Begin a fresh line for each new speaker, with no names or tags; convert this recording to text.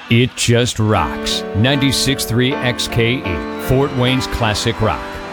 It just rocks. 96.3 XKE, Fort Wayne's classic rock.